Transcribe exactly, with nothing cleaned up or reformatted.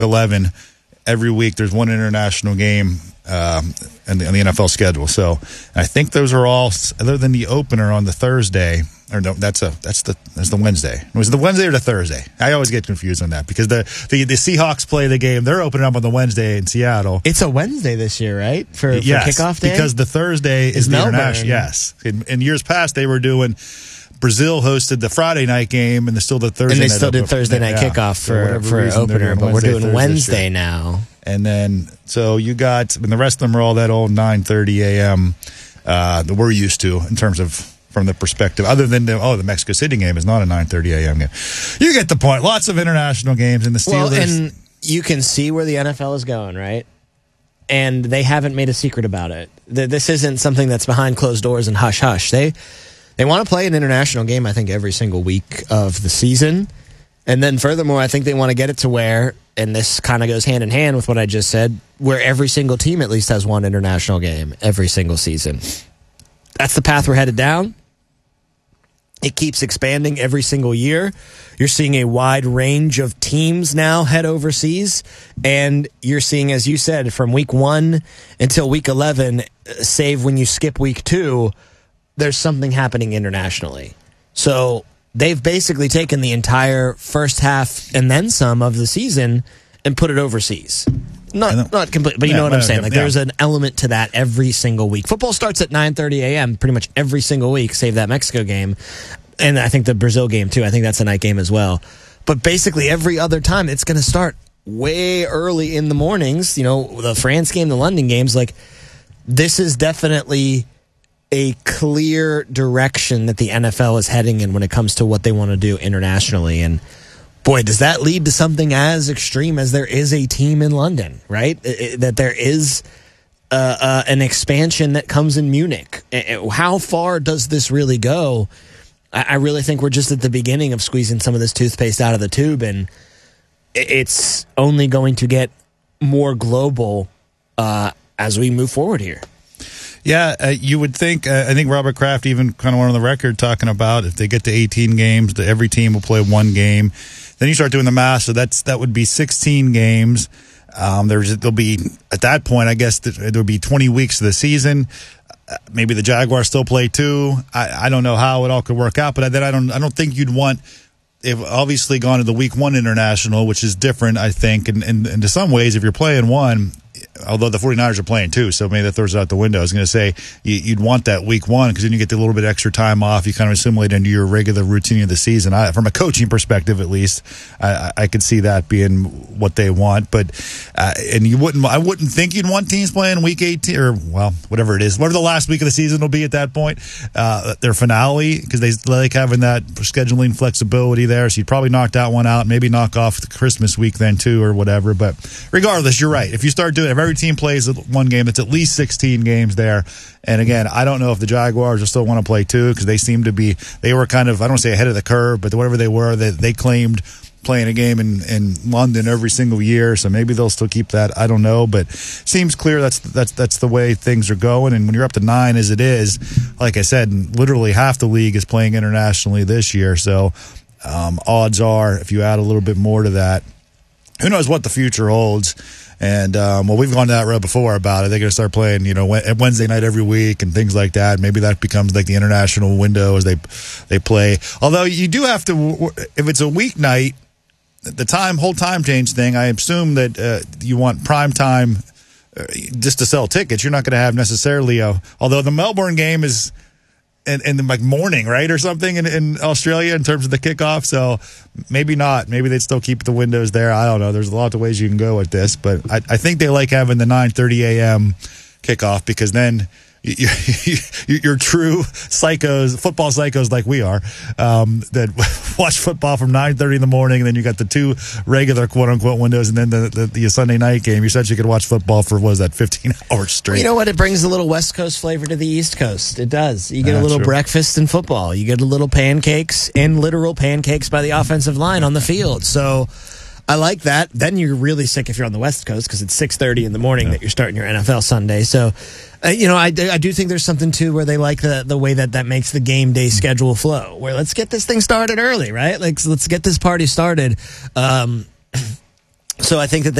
eleven, every week there's one international game um, in, the, in the N F L schedule. So I think those are all, other than the opener on the Thursday, or no, that's a that's the that's the Wednesday. Was it the Wednesday or the Thursday? I always get confused on that because the, the the Seahawks play the game. They're opening up on the Wednesday in Seattle. It's a Wednesday this year, right? For, for yes, kickoff day? Because the Thursday is, is the Melbourne. international. Yes. In, in years past, they were doing Brazil hosted the Friday night game, and they still did Thursday. And they night still did open. Thursday night yeah. kickoff for for, for reason, opener, but Wednesday, we're doing Thursday Wednesday now. And then so you got, and the rest of them are all that old nine thirty a.m. Uh, that we're used to in terms of. From the perspective, other than the, oh, the Mexico City game is not a nine thirty a.m. game. You get the point. Lots of international games in the Steelers. Well, and you can see where the N F L is going, right? And they haven't made a secret about it. This isn't something that's behind closed doors and hush hush. They they want to play an international game, I think, every single week of the season. And then furthermore, I think they want to get it to where, and this kind of goes hand in hand with what I just said, where every single team at least has one international game every single season. That's the path we're headed down. It keeps expanding every single year. You're seeing a wide range of teams now head overseas. And you're seeing, as you said, from week one until week eleven, save when you skip week two, there's something happening internationally. So they've basically taken the entire first half and then some of the season and put it overseas. Not not complete, but you yeah, know what I'm yeah, saying. Like yeah. there's an element to that every single week. Football starts at nine thirty a.m. pretty much every single week, save that Mexico game, and I think the Brazil game too. I think that's a night game as well. But basically every other time, it's going to start way early in the mornings. You know, the France game, the London games. Like this is definitely a clear direction that the N F L is heading in when it comes to what they want to do internationally. And boy, does that lead to something as extreme as there is a team in London, right? It, it, that there is uh, uh, an expansion that comes in Munich. How far does this really go? I, I really think we're just at the beginning of squeezing some of this toothpaste out of the tube, and it's only going to get more global uh, as we move forward here. Yeah, uh, you would think, uh, I think Robert Kraft even kind of went on the record talking about if they get to eighteen games, that every team will play one game. Then you start doing the math, so that's that would be sixteen games. Um, there's there'll be at that point, I guess there would be twenty weeks of the season. Uh, maybe the Jaguars still play two. I, I don't know how it all could work out, but then I don't I don't think you'd want. If obviously gone to the week one international, which is different, I think, and, and, and to some ways, if you're playing one, although the 49ers are playing two, so maybe that throws it out the window. I was going to say you, you'd want that week one because then you get a little bit extra time off. You kind of assimilate into your regular routine of the season. I, from a coaching perspective, at least, I, I could see that being what they want. But uh, and you wouldn't, I wouldn't think you'd want teams playing week eighteen or well, whatever it is, whatever the last week of the season will be at that point, uh, their finale, because they like having that scheduling flexibility there. So you'd probably knock that one out, maybe knock off the Christmas week then too, or whatever. But regardless, you're right. If you start doing, if every team plays one game, it's at least sixteen games there. And again, I don't know if the Jaguars will still want to play two because they seem to be, they were kind of, I don't want to say ahead of the curve, but whatever they were, they, they claimed playing a game in, in London every single year. So maybe they'll still keep that. I don't know, but seems clear that's that's that's the way things are going. And when you're up to nine as it is, like I said, literally half the league is playing internationally this year. So um, odds are, if you add a little bit more to that, who knows what the future holds. And, um, well, we've gone down that road before about it. They're going to start playing, you know, Wednesday night every week and things like that. Maybe that becomes like the international window as they they play. Although you do have to, if it's a weeknight, the time whole time change thing, I assume that uh, you want prime time uh, just to sell tickets. You're not going to have necessarily a, although the Melbourne game is in, in like morning, right, or something in, in Australia in terms of the kickoff. So maybe not. Maybe they'd still keep the windows there. I don't know. There's a lot of ways you can go with this, but I, I think they like having the nine thirty a.m. kickoff because then you, you, you're true psychos, football psychos like we are, um, that watch football from nine thirty in the morning, and then you got the two regular quote-unquote windows, and then the, the, the Sunday night game. You said you could watch football for, what is that, fifteen hours straight? Well, you know what? It brings a little West Coast flavor to the East Coast. It does. You get Yeah, a little true. breakfast in football. You get a little pancakes and literal pancakes by the offensive line on the field. So I like that. Then you're really sick if you're on the West Coast because it's six thirty in the morning Yeah. that you're starting your N F L Sunday. So, uh, you know, I, I do think there's something, too, where they like the, the way that that makes the game day schedule flow, where let's get this thing started early, right? Like, let's get this party started. Um So I think that